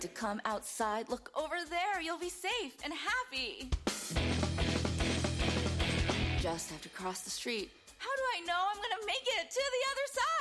to come outside, look over there. You'll be safe and happy. Just have to cross the street. How do I know I'm gonna make it to the other side?